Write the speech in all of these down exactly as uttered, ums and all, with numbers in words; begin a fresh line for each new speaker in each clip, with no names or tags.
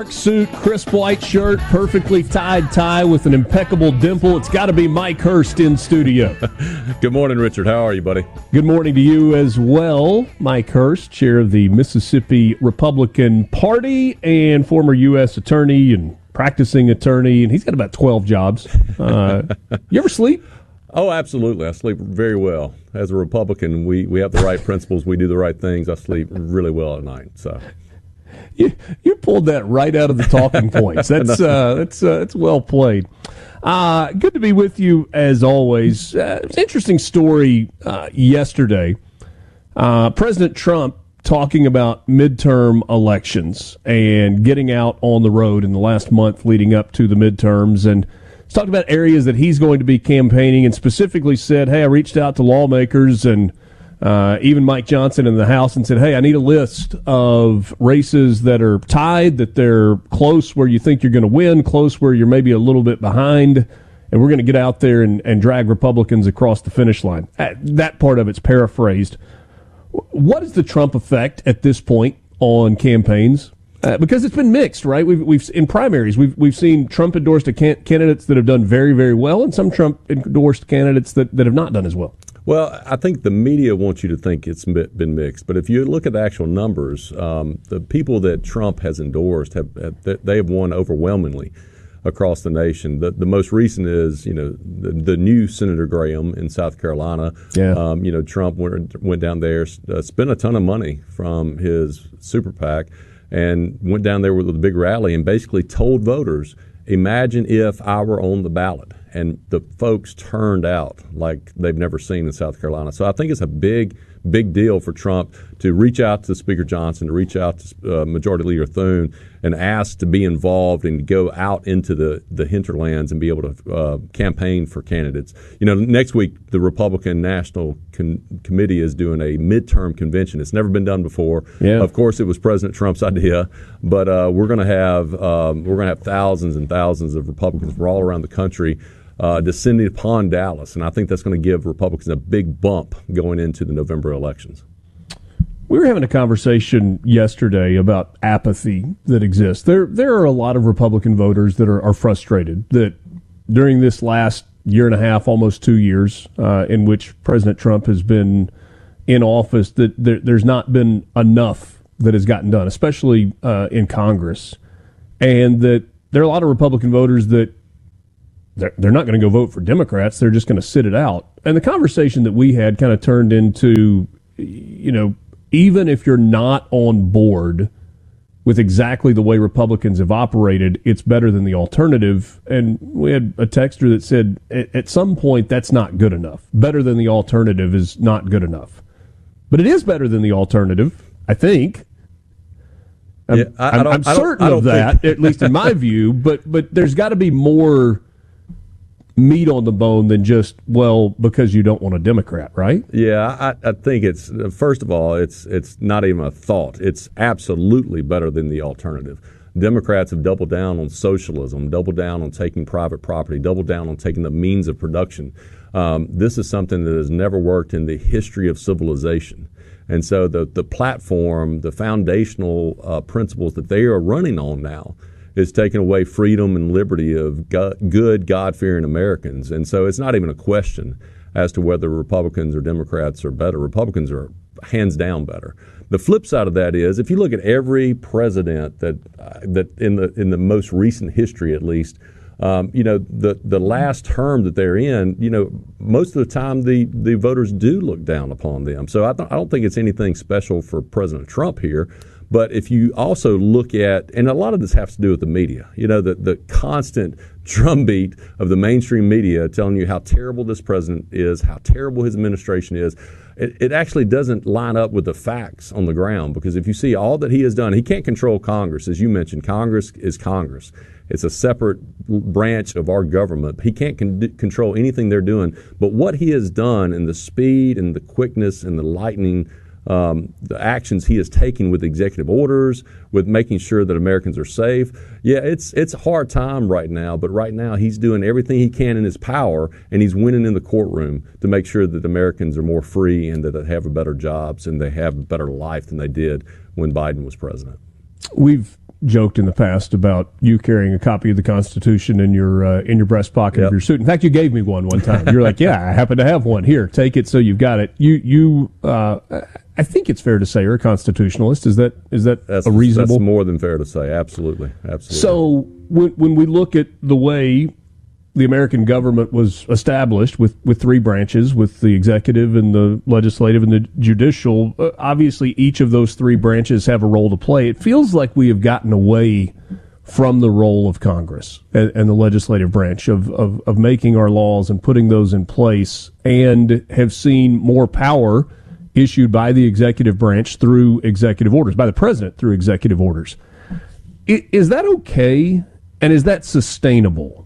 Suit, crisp white shirt, perfectly tied tie with an impeccable dimple. It's got to be Mike Hurst in studio.
Good morning, Richard. How are you, buddy?
Good morning to you as well. Mike Hurst, chair of the Mississippi Republican Party and former U S attorney and practicing attorney, and he's got about twelve jobs. Uh, you ever sleep?
Oh, absolutely. I sleep very well. As a Republican, we, we have the right principles. We do the right things. I sleep really well at night. So.
You, you pulled that right out of the talking points. That's uh, that's uh, that's well played. Uh, good to be with you as always. Uh, it was an interesting story uh, yesterday. Uh, President Trump talking about midterm elections and getting out on the road in the last month leading up to the midterms, and he's talked about areas that he's going to be campaigning, and specifically said, "Hey, I reached out to lawmakers and." Uh, even Mike Johnson in the House and said, hey, I need a list of races that are tied, that they're close where you think you're going to win, close where you're maybe a little bit behind, and we're going to get out there and, and drag Republicans across the finish line. Uh, that part of it's paraphrased. What is the Trump effect at this point on campaigns? Uh, because it's been mixed, right? We've, we've in primaries, we've we've seen Trump-endorsed can- candidates that have done very, very well, and some Trump-endorsed candidates that, that have not done as well.
Well, I think the media wants you to think it's been mixed, but if you look at the actual numbers, um, the people that Trump has endorsed have, have they have won overwhelmingly across the nation. The, the most recent is, you know, the, the new Senator Graham in South Carolina.
Yeah.
Um, you know, Trump went went down there, uh, spent a ton of money from his super PAC, and went down there with a big rally and basically told voters, imagine if I were on the ballot. And the folks turned out like they've never seen in South Carolina. So I think it's a big, big deal for Trump to reach out to Speaker Johnson, to reach out to uh, Majority Leader Thune, and ask to be involved and go out into the, the hinterlands and be able to uh, campaign for candidates. You know, next week, the Republican National Con- Committee is doing a midterm convention. It's never been done before.
Yeah.
Of course, it was President Trump's idea, but uh, we're going to have um, we're going to have thousands and thousands of Republicans from all around the country Uh, descending upon Dallas, and I think that's going to give Republicans a big bump going into the November elections.
We were having a conversation yesterday about apathy that exists. There there are a lot of Republican voters that are, are frustrated that during this last year and a half, almost two years, uh, in which President Trump has been in office, that there, there's not been enough that has gotten done, especially uh, in Congress, and that there are a lot of Republican voters that They're, they're not going to go vote for Democrats. They're just going to sit it out. And the conversation that we had kind of turned into, you know, even if you're not on board with exactly the way Republicans have operated, it's better than the alternative. And we had a texter that said, at, at some point, that's not good enough. Better than the alternative is not good enough. But it is better than the alternative, I think. I'm,
yeah, I, I don't,
I'm
I don't,
certain
I don't
of that,
think...
at least in my view. But but there's got to be more meat on the bone than just, well, because you don't want a Democrat, right?
Yeah, I, I think it's, first of all, it's it's not even a thought. It's absolutely better than the alternative. Democrats have doubled down on socialism, doubled down on taking private property, doubled down on taking the means of production. Um, this is something that has never worked in the history of civilization. And so the, the platform, the foundational uh, principles that they are running on now is taking away freedom and liberty of God, good, God-fearing Americans. And so it's not even a question as to whether Republicans or Democrats are better. Republicans are hands down better. The flip side of that is, if you look at every president that uh, that in the in the most recent history, at least, um, you know, the the last term that they're in, you know, most of the time the, the voters do look down upon them. So I, th- I don't think it's anything special for President Trump here. But if you also look at, and a lot of this has to do with the media, you know, the, the constant drumbeat of the mainstream media telling you how terrible this president is, how terrible his administration is, it, it actually doesn't line up with the facts on the ground. Because if you see all that he has done, he can't control Congress. As you mentioned, Congress is Congress. It's a separate branch of our government. He can't con- control anything they're doing. But what he has done, and the speed and the quickness and the lightning Um, the actions he is taking with executive orders, with making sure that Americans are safe. Yeah, it's it's a hard time right now, but right now he's doing everything he can in his power, and he's winning in the courtroom to make sure that Americans are more free and that they have better jobs and they have a better life than they did when Biden was president.
We've joked in the past about you carrying a copy of the Constitution in your uh, in your breast pocket
Yep.
of your suit. In fact, you gave me one one time. You're like, yeah, I happen to have one. Here, take it so you've got it. You, you. Uh, I think it's fair to say you're a constitutionalist. Is that is that
That's,
a reasonable?
That's more than fair to say. Absolutely. Absolutely.
So when, when we look at the way the American government was established with, with three branches, with the executive and the legislative and the judicial, uh, obviously each of those three branches have a role to play. It feels like we have gotten away from the role of Congress and, and the legislative branch of, of, of making our laws and putting those in place, and have seen more power issued by the executive branch through executive orders, by the president through executive orders. I, is that okay? And is that sustainable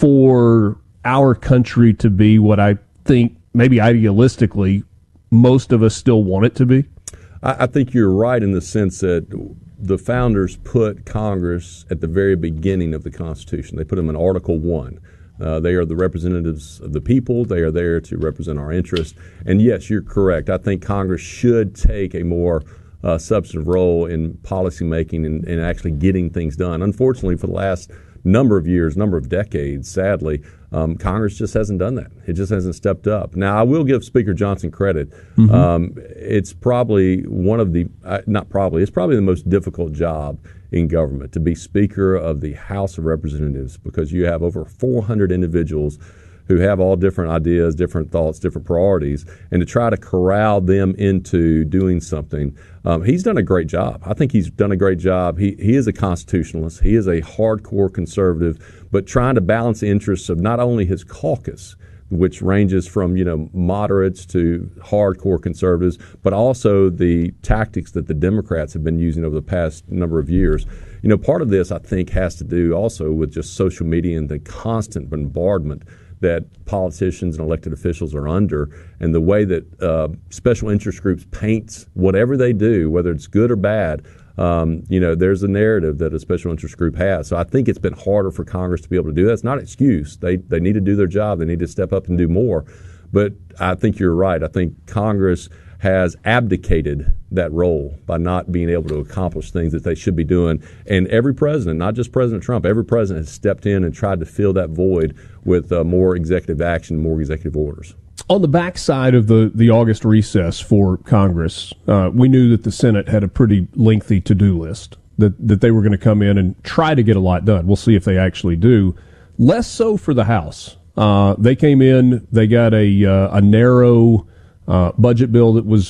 for our country to be what I think maybe idealistically most of us still want it to be?
I, I think you're right in the sense that the founders put Congress at the very beginning of the Constitution. They put them in Article One. Uh, they are the representatives of the people. They are there to represent our interests. And yes, you're correct. I think Congress should take a more uh, substantive role in policymaking and, and actually getting things done. Unfortunately, for the last number of years, number of decades, sadly, um, Congress just hasn't done that. It just hasn't stepped up. Now, I will give Speaker Johnson credit. Mm-hmm. Um, it's probably one of the, uh, not probably, it's probably the most difficult job in government to be Speaker of the House of Representatives, because you have over four hundred individuals who have all different ideas, different thoughts, different priorities, and to try to corral them into doing something. Um, he's done a great job. I think he's done a great job. He he is a constitutionalist. He is a hardcore conservative, but trying to balance the interests of not only his caucus, which ranges from, you know, moderates to hardcore conservatives, but also the tactics that the Democrats have been using over the past number of years. You know, part of this, I think, has to do also with just social media and the constant bombardment that politicians and elected officials are under, and the way that uh, special interest groups paint whatever they do, whether it's good or bad. Um, you know, there's a narrative that a special interest group has. So I think it's been harder for Congress to be able to do that. It's not an excuse. They they need to do their job. They need to step up and do more. But I think you're right. I think Congress has abdicated that role by not being able to accomplish things that they should be doing. And every president, not just President Trump, every president has stepped in and tried to fill that void with uh, more executive action, more executive orders.
On the backside of the, the August recess for Congress, uh, we knew that the Senate had a pretty lengthy to-do list, that, that they were going to come in and try to get a lot done. We'll see if they actually do. Less so for the House. Uh, they came in, they got a, uh, a narrow uh, budget bill that was